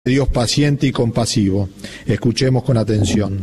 Dios paciente y compasivo. Escuchemos con atención.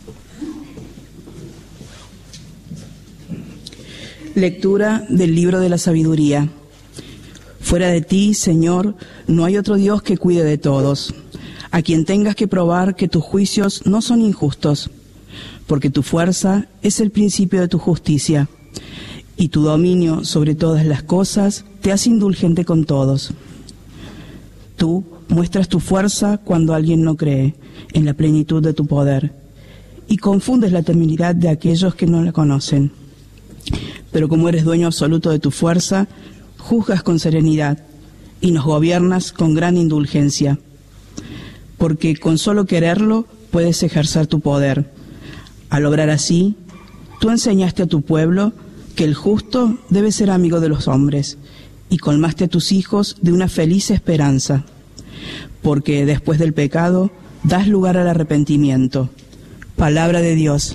Lectura del libro de la sabiduría. Fuera de ti, Señor, no hay otro Dios que cuide de todos, a quien tengas que probar que tus juicios no son injustos, porque tu fuerza es el principio de tu justicia, y tu dominio sobre todas las cosas te hace indulgente con todos. Tú muestras tu fuerza cuando alguien no cree, en la plenitud de tu poder, y confundes la temeridad de aquellos que no la conocen. Pero como eres dueño absoluto de tu fuerza, juzgas con serenidad y nos gobiernas con gran indulgencia, porque con solo quererlo puedes ejercer tu poder. Al obrar así, tú enseñaste a tu pueblo que el justo debe ser amigo de los hombres, y colmaste a tus hijos de una feliz esperanza, porque después del pecado das lugar al arrepentimiento. Palabra de Dios.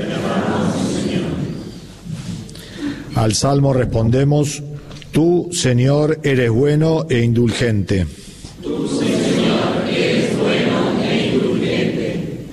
Al Salmo respondemos: Tú, Señor, eres bueno e indulgente. Tú, Señor, eres bueno e indulgente.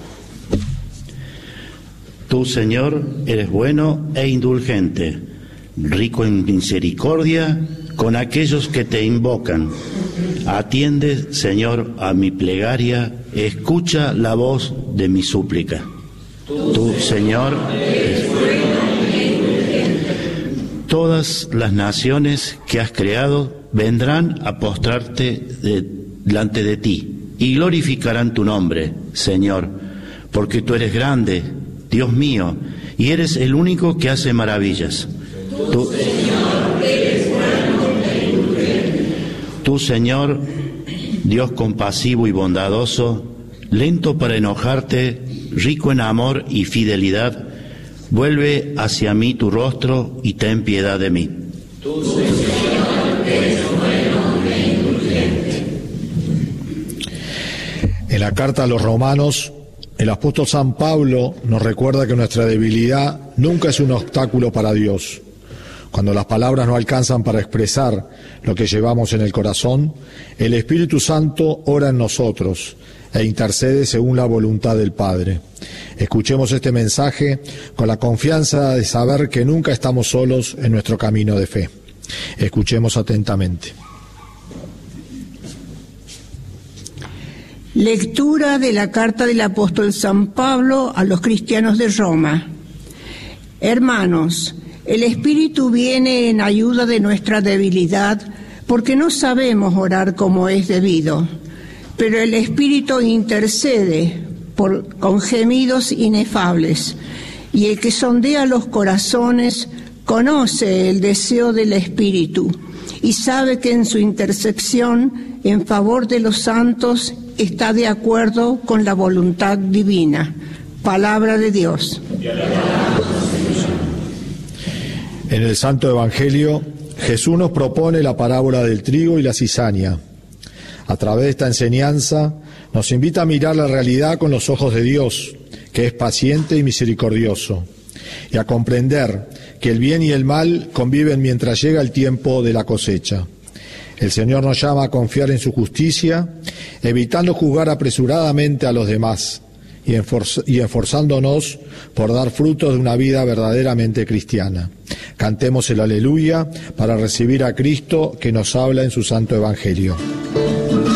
Tú, Señor, eres bueno e indulgente, rico en misericordia con aquellos que te invocan. Atiende, Señor, a mi plegaria, escucha la voz de mi súplica. Tú, Señor, eres bueno e indulgente. Todas las naciones que has creado vendrán a postrarte delante de ti y glorificarán tu nombre, Señor, porque tú eres grande, Dios mío, y eres el único que hace maravillas. Tú, Señor, eres bueno e indulgente. Tú, Señor, Dios compasivo y bondadoso, lento para enojarte, rico en amor y fidelidad, vuelve hacia mí tu rostro y ten piedad de mí. Tú, Señor, eres bueno e indulgente. En la carta a los Romanos, el apóstol San Pablo nos recuerda que nuestra debilidad nunca es un obstáculo para Dios. Cuando las palabras no alcanzan para expresar lo que llevamos en el corazón, el Espíritu Santo ora en nosotros e intercede según la voluntad del Padre. Escuchemos este mensaje con la confianza de saber que nunca estamos solos en nuestro camino de fe. Escuchemos atentamente. Lectura de la carta del apóstol San Pablo a los cristianos de Roma. Hermanos, el Espíritu viene en ayuda de nuestra debilidad, porque no sabemos orar como es debido, pero el Espíritu intercede con gemidos inefables, y el que sondea los corazones conoce el deseo del Espíritu, y sabe que en su intercesión en favor de los santos está de acuerdo con la voluntad divina. Palabra de Dios. En el Santo Evangelio, Jesús nos propone la parábola del trigo y la cizaña. A través de esta enseñanza, nos invita a mirar la realidad con los ojos de Dios, que es paciente y misericordioso, y a comprender que el bien y el mal conviven mientras llega el tiempo de la cosecha. El Señor nos llama a confiar en su justicia, evitando juzgar apresuradamente a los demás y esforzándonos por dar frutos de una vida verdaderamente cristiana. Cantemos el Aleluya para recibir a Cristo que nos habla en su Santo Evangelio.